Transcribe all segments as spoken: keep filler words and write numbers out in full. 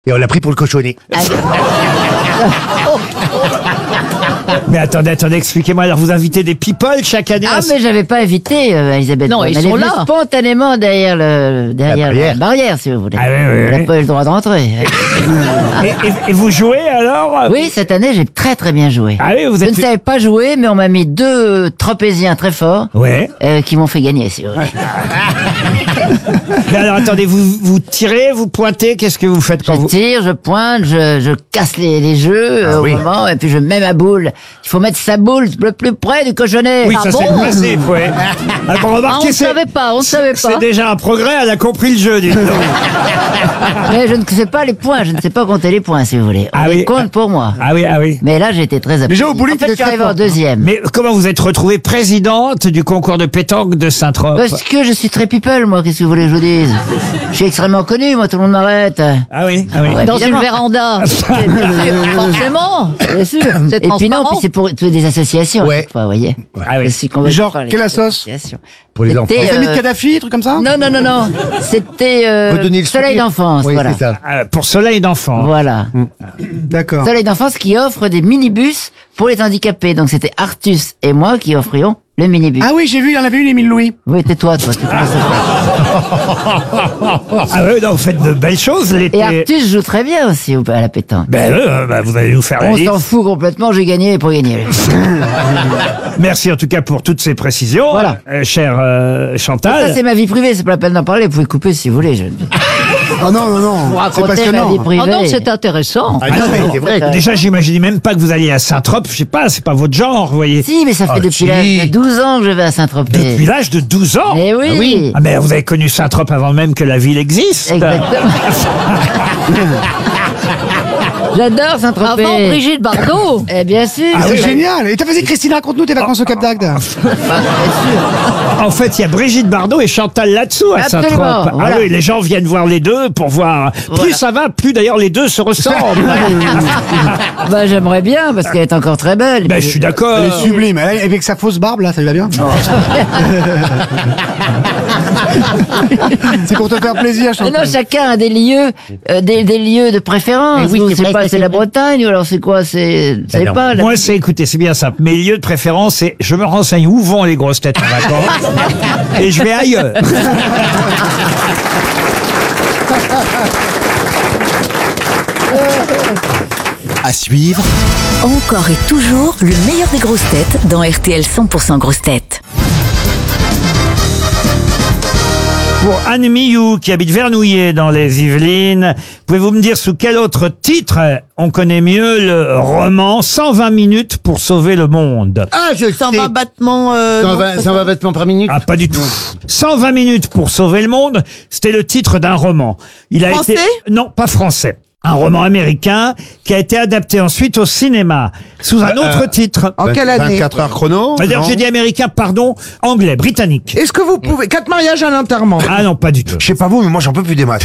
Et on l'a pris pour le cochonner. Mais attendez, attendez, expliquez-moi. Alors, vous invitez des people chaque année? Ah, mais j'avais pas invité, euh, Elisabeth. Non, Borne. ils Elle sont est venue là. spontanément derrière le, derrière La la barrière. barrière, si vous voulez. Ah oui, oui, Elle oui. n'a pas eu le droit de rentrer. Et, et- et vous jouez alors? Oui, cette année, j'ai très très bien joué. Ah oui, vous Je êtes... ne savais pas jouer, mais on m'a mis deux trapéziens très forts Ouais. euh, qui m'ont fait gagner, si vous voulez. Mais alors, attendez, vous, vous tirez, vous pointez, qu'est-ce que vous faites quand Je vous... tire, je pointe, je, je casse les, les jeux euh, au oui. moment, et puis je mets ma boule. Il faut mettre sa boule le plus près du cochonnet. Oui, Ah ça bon c'est le principe, ouais. Alors, Ah, on remarquez, ne c'est... savait pas, on ne savait C'est pas. déjà un progrès, elle a compris le jeu, dites donc. Mais je ne sais pas les points, je ne sais pas compter les points, si vous voulez. On Ah les oui. compte pour moi. Ah oui, ah oui. Mais là, j'ai été très applaudi. Déjà, au bowling, en fait, t'étais je suis très arrivé en fort. deuxième. Mais comment vous êtes retrouvée présidente du concours de pétanque de Saint-Trope? Parce que je suis très people, moi, qu'est-ce que vous voulez que je vous dise? Je suis extrêmement connu, moi, tout le monde m'arrête. Ah oui, ah oui. Ouais. Dans une évidemment. véranda. Forcément. Bien sûr. C'est Et puis non, transparent. puis c'est pour toutes des associations, Ouais. à chaque fois, vous voyez. Ah oui. Je suis convaincu Genre, par les quelle assoce associations. Pour les C'était, enfants. euh, Famille de Kadhafi, truc comme ça? Non, non, non, non. C'était euh, Faut donner le Soleil sourire. d'enfance, Oui, voilà. c'est ça. Ah, pour Soleil d'enfant. Voilà. D'accord. Soleil d'enfance qui offre des minibus pour les handicapés. Donc c'était Artus et moi qui offrions le minibus. Ah oui, j'ai vu, il y en avait une, Émile Louis. Oui, tais-toi, toi. tu commences à- Ah oui, non, vous faites de belles choses l'été. Et Artus joue très bien aussi au- à la pétanque. Ben, euh, bah, vous allez nous faire la On liste. s'en fout complètement, j'ai gagné pour gagner. Merci en tout cas pour toutes ces précisions, Voilà. euh, chère euh, Ça, Chantal. c'est ma vie privée, c'est pas la peine d'en parler, vous pouvez couper si vous voulez. Je... Oh non, non, non. Vous C'est racontez ma passionnant. vie privée. Oh non, c'est intéressant. Ah non, mais c'est vrai. Déjà, j'imaginais même pas que vous alliez à Saint-Trope. Je sais pas, c'est pas votre genre, vous voyez. Si, mais ça fait Ah, depuis si. l'âge de douze ans que je vais à Saint-Tropez. Depuis l'âge de douze ans. Eh oui, Ah, mais vous avez connu Saint-Trope avant même que la ville existe. exactement. J'adore Saint-Tropez. Avant Brigitte Bardot. Eh bien sûr. Ah C'est oui, génial. Et t'as vas-y, Christine, raconte-nous tes vacances au Cap d'Agde. En fait, il y a Brigitte Bardot et Chantal là-dessous à Absolument, Saint-Trope. Ah voilà. oui, les gens viennent voir les deux pour voir. Plus ça va, plus d'ailleurs les deux se ressemblent. Bah, j'aimerais bien, parce qu'elle est encore très belle. Ben, je suis d'accord. Elle est sublime. Elle, avec sa fausse barbe, là, ça lui va bien? C'est pour te faire plaisir, Mais Chantal. non, chacun a des lieux, euh, des, des lieux de préférence. Eh oui, Vous, c'est c'est vrai pas, que c'est c'est la vrai. Bretagne, ou alors c'est quoi, c'est, c'est non. pas la... Moi, c'est, écoutez, c'est bien simple. Mes lieux de préférence, c'est je me renseigne où vont les grosses têtes en vacances et je vais ailleurs. À suivre, Encore et toujours le meilleur des grosses têtes dans R T L cent pour cent grosses têtes. Pour Anne Millou, qui habite Vernouillet dans les Yvelines, pouvez-vous me dire sous quel autre titre on connaît mieux le roman cent vingt minutes pour sauver le monde? Ah, je cent sais. vingt battements. euh, cent non, vingt, cent vingt battements par minute. Ah, pas du tout. cent vingt minutes pour sauver le monde, c'était le titre d'un roman. Il a Français été... Non, pas français. Un roman américain qui a été adapté ensuite au cinéma sous un autre titre. En quelle année? vingt-quatre heures chrono? D'ailleurs, non j'ai dit américain, pardon, anglais, britannique. Est-ce que vous pouvez... Quatre mariages, un enterrement. Ah non, pas du tout. Je sais pas vous, mais moi j'en peux plus des maths.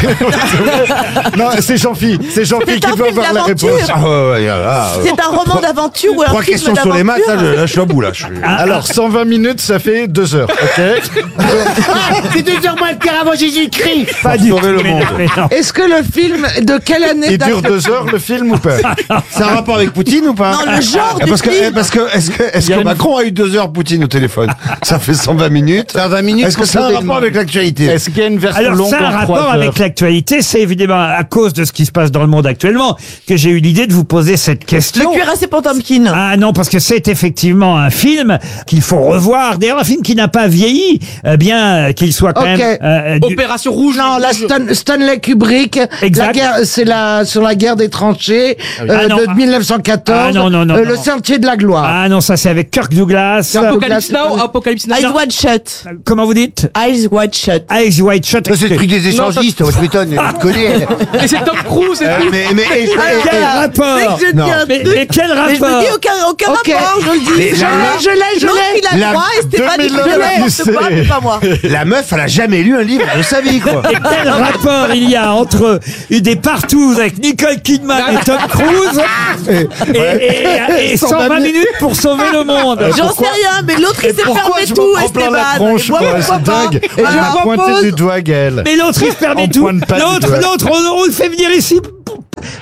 Non, c'est Jean-Phi. C'est Jean-Phi C'est qui un doit film avoir la d'aventure. réponse. Ah ouais, ouais, là, là, C'est un roman d'aventure ou un Trois film questions sur les maths, là, d'aventure. je, là, je suis à bout, là. Je suis- Alors, cent vingt minutes, ça fait deux heures, ok? C'est deux heures moins de quart avant Jésus-Christ. Pas du tout. sauver le mais- monde. mais non. Est-ce que le film... De quelle année Il dure date- deux heures, le film, ou pas? C'est un rapport avec Poutine ou pas? Non, le genre Ah, du parce que, film. eh, parce que, est-ce que, est-ce que Macron a eu deux heures Poutine au téléphone? Ça fait cent vingt minutes. cent vingt minutes Est-ce que pour ça a un sauver le rapport monde. avec l'actualité? Est-ce qu'il y a une version Alors, longue ça a un en trois rapport heures avec l'actualité. C'est évidemment à cause de ce qui se passe dans le monde actuellement que j'ai eu l'idée de vous poser cette question. Le cuirassé Potemkin. Ah non, parce que c'est effectivement un film qu'il faut revoir. D'ailleurs, un film qui n'a pas vieilli, euh, bien euh, qu'il soit quand Ok. même... euh, du- Opération Rouge. Non, la Stan- Stanley Kubrick, Exact. la guerre, c'est la sur la guerre des tranchées euh, Ah non, de ah. mille neuf cent quatorze. Ah non, non, non, euh, non. Le sentier de la gloire. Ah non, ça c'est avec Kirk Douglas. Apocalypse Now, Apocalypse Now. Eyes Wide Shut. Comment vous dites? Eyes Wide Shut. Eyes Wide Shut. Ça, c'est le truc des échangistes, moi je m'étonne, tu connais. Et c'est Tom Cruise et Euh, tout. mais, mais, et- Quel rapport? Je dis Non. un Mais, truc. mais quel Mais je rapport? me dis aucun, aucun Ok. rapport, je le dis. Je l'ai, je l'ai, je L'autre, l'ai. il a La droit et Stéphane, il deux mille fait neuf, n'importe quoi, mais pas moi. La meuf, elle a jamais lu un livre de sa vie, quoi. Et quel rapport il y a entre des partous avec Nicole Kidman et Tom Cruise et, et, et cent vingt minutes pour sauver le monde? J'en sais rien, mais l'autre il s'est pourquoi fermé je tout, me prends plein la Esteban. tronche, Et moi, quoi, pourquoi c'est pas dingue. Et Elle je m'a pointé propose. du doigt, Gaël. Mais l'autre il se permet On tout. pointe pas du L'autre, doigt. l'autre, on, on le fait venir ici pour,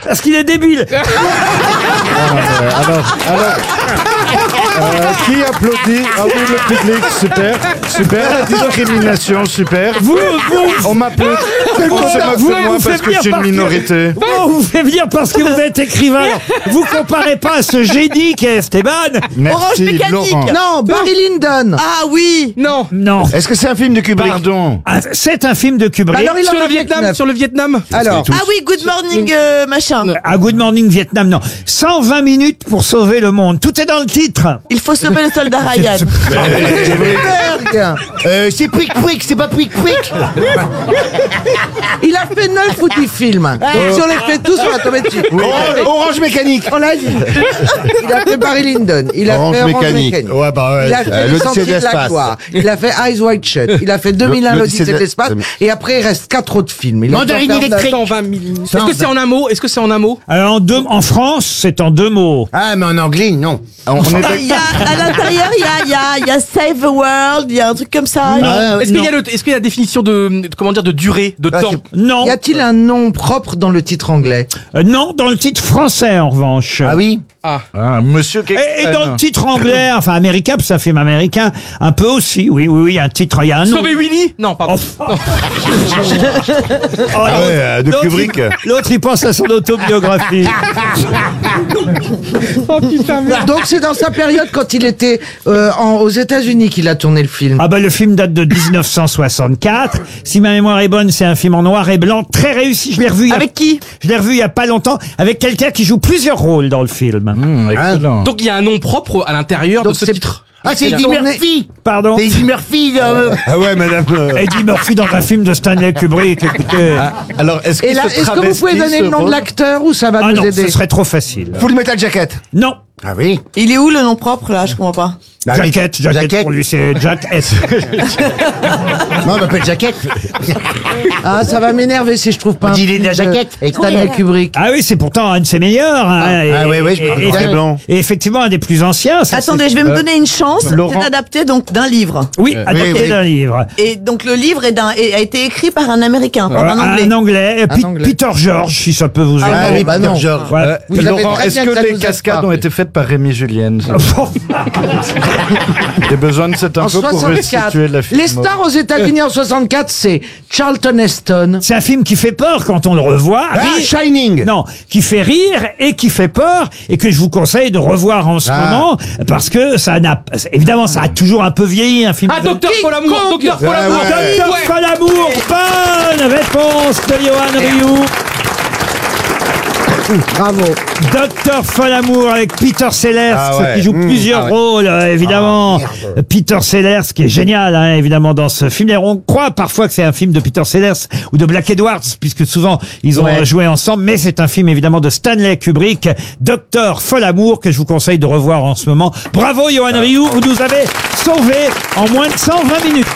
Parce qu'il est débile. Euh, alors, alors, euh, qui applaudit? Ah oui, le public, super, super, la discrimination, super. Vous, vous, On m'applaudit. On se moque vous, de moi vous parce faites que bien je suis une parce que- minorité. on vous fait venir parce que vous êtes écrivain. Alors, vous comparez pas à ce génie qu'est Esteban. Orange Merci, Mécanique. Laurent. Non, Barry Lyndon. Ah oui. Non. Non. Est-ce que c'est un film de Kubrick? Pardon. Ah, c'est un film de Kubrick. Alors, il en Sur a le fait Vietnam, neuf. sur le Vietnam. Alors, Ah oui, Good Morning euh, machin. À Good Morning Vietnam, non. cent vingt minutes pour sauver le monde. Tout est dans le titre. Il faut sauver le soldat Ryan. Spielberg. Euh, c'est Prick Prick, c'est pas Prick Prick. Il a fait neuf ou dix films. Donc si on les fait tous, on va tomber dessus. Orange, Orange Mécanique. On l'a dit. Il a fait Barry Lyndon. Il a Orange fait Orange Mécanique. Mécanique. Ouais, bah ouais. Il a fait Euh, Les l'Odyssée Sentiers de de la l'espace. gloire. Il a fait Eyes Wide Shut. Il a fait deux mille un L'Odyssée l'Odyssée de- de l'espace. Et après, il reste quatre autres films. Il a Mandarine dû en faire électrique. cent vingt mille. Est-ce que c'est en un mot? Est-ce que c'est en un mot? Alors en, deux, en France, c'est en deux mots. Ah, mais en anglais, non. On est Il y a, à l'intérieur, il y a, il y, a, il y a Save the World, il y a un truc comme ça. Ah, Est-ce qu'il y a le, est-ce qu'il y a la définition de, de- comment dire, de durée, de Ah, temps? Non. Y a-t-il un nom propre dans le titre anglais? Euh, non, dans le titre français en revanche. Ah oui. Ah, monsieur Et, et dans le titre anglais, enfin américain, parce que c'est un film américain, un peu aussi, oui, oui, oui, un titre, il y a un nom. Sauver Willy? Non, pardon. Oh, Non. Oh, Ah ouais, euh, de l'autre, Kubrick. il- L'autre, il pense à son autobiographie. Donc c'est dans sa période quand il était euh, en- aux États-Unis qu'il a tourné le film. Ah bah le film date de dix-neuf cent soixante-quatre. Si ma mémoire est bonne, c'est un film en noir et blanc, très réussi. Je l'ai revu. il y a- Avec qui? Je l'ai revu il y a pas longtemps, avec quelqu'un qui joue plusieurs rôles dans le film. excellent. Donc il y a un nom propre à l'intérieur de Donc, ce c'est- titre. Ah, c'est Eddie tourné- Murphy. Pardon. C'est Eddie Murphy. euh, Ah ouais, madame. euh, Eddie Murphy dans un film de Stanley Kubrick. Écoutez. Alors, est-ce Et qu'il là, se est-ce que vous travestit, pouvez donner ce le nom de rôle? l'acteur ou ça va Ah nous non, aider? ce serait trop facile. Full Metal Jacket. Non. Ah oui. Il est où le nom propre là? Je comprends pas. Bah oui. Jacket, Jacket, Jacket. pour lui c'est Jack S. Non, on m'appelle Jacket. Ah, ça va m'énerver si je trouve pas On un dit il est de la film de jaquette. Et Stanley Kubrick. Ah oui, c'est pourtant un de ses meilleurs. Hein, Ah, et- ah ouais, ouais, je me et- rappelle. et- Noir et blanc. et effectivement un des plus anciens. ça, Attendez, c'est- je vais me donner une chance. Laurent. C'est adapté donc d'un livre. Oui, adapté oui, oui. d'un livre. Et donc le livre est d'un, est- a été écrit par un Américain, par un Anglais. Un anglais, Un Pe- anglais. Peter George, si ça peut vous aider. Ah oui, bah Peter non. George. Voilà. Euh, Vous savez Laurent, très est-ce bien que que ça les nous aide cascades pas. ont été faites par Rémi Julienne? J'ai besoin de cette En info pour soixante-quatre. restituer la film. Les stars aux États-Unis en soixante-quatre, c'est Charlton Heston. C'est un film qui fait peur quand on le revoit. Ah, Rire- Shining. Non, qui fait rire et qui fait peur et que je vous conseille de revoir en ce Ah. moment parce que ça n'a évidemment ça a toujours un peu vieilli un film. Ah, de- Docteur Folamour, Docteur Ah, Folamour. ouais. Docteur Ouais. Folamour, bonne réponse de Johan Rioux. Bravo. Docteur Folamour avec Peter Sellers Ah ouais. qui joue Mmh, plusieurs ah ouais. rôles euh, évidemment. Ah, Peter Sellers qui est génial hein, évidemment dans ce film. Et on croit parfois que c'est un film de Peter Sellers ou de Black Edwards puisque souvent ils ont Ouais. joué ensemble, mais c'est un film évidemment de Stanley Kubrick, Docteur Folamour que je vous conseille de revoir en ce moment. Bravo Johan Rioux, vous nous avez sauvé en moins de cent vingt minutes.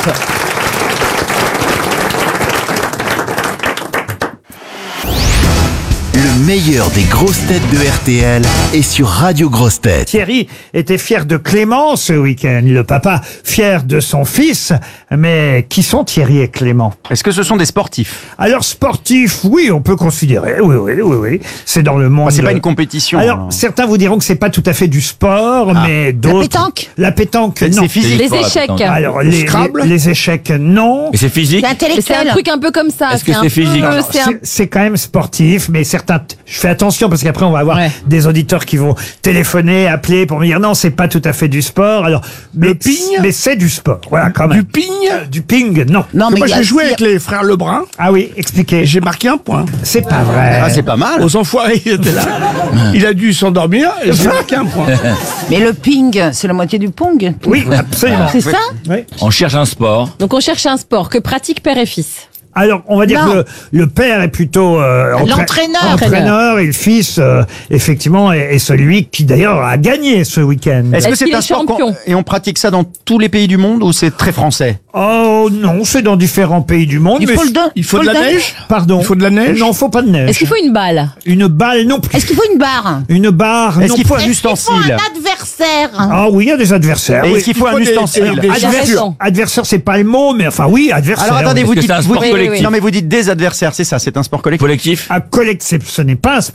Le meilleur des grosses têtes de R T L est sur Radio Grosses Têtes. Thierry était fier de Clément ce week-end, le papa fier de son fils. Mais qui sont Thierry et Clément? Est-ce que ce sont des sportifs? Alors sportif, oui, on peut considérer, oui, oui, oui, oui. C'est dans le monde. Bah, c'est pas une compétition. Alors, hein. certains vous diront que c'est pas tout à fait du sport, mais d'autres. pétanque La pétanque, C'est non. c'est physique. Les échecs. Alors, les, Scrabble les, les échecs, non. Mais c'est physique. C'est Mais c'est un intellectuel. truc un peu comme ça. Est-ce que un c'est physique? peu- c'est un- C'est- C'est quand même sportif, mais certains. Je fais attention parce qu'après on va avoir Ouais. des auditeurs qui vont téléphoner, appeler pour me dire non, c'est pas tout à fait du sport. Alors, mais, mais c'est du sport. Voilà, quand même. Du ping? Euh, Du ping, non. Non, mais Moi, il y a- j'ai joué il y a- avec les frères Lebrun Ah oui, expliquez. et j'ai marqué un point. C'est pas vrai. Ah, c'est pas mal. Aux enfoirés, il était là. Il a dû s'endormir et j'ai marqué un point. Mais le ping, c'est la moitié du pong. Oui, absolument. C'est ça? Oui. On cherche un sport. Donc on cherche un sport que pratiquent père et fils. Alors, on va dire Non. que le, le père est plutôt euh, entra- L'entraîneur. entraîneur et le fils, euh, effectivement, est, est celui qui d'ailleurs a gagné ce week-end. Est-ce que Est-ce c'est qu'il un est sport qu'on- champion? et on pratique ça dans tous les pays du monde ou c'est très français? Oh non, c'est dans différents pays du monde. Il mais faut le don- Il faut de la le don- neige? Pardon. Il faut de la neige? Non, faut pas de neige. Est-ce qu'il faut une balle? Une balle non plus. Est-ce qu'il faut une barre? Une barre Est-ce non qu'il faut plus. un ustensile? adversaire. Ah oui, il y a des adversaires. Et oui. est-ce qu'il faut Il un faut des- ustensile? des- Adversaire, raison. adversaire, c'est pas le mot, mais enfin oui, adversaire. Alors attendez, oui. vous Est-ce que dites c'est un sport vous- collectif? Non mais vous dites des adversaires, c'est ça, c'est un sport collectif. Collectif. Un collectif, ce n'est pas un sport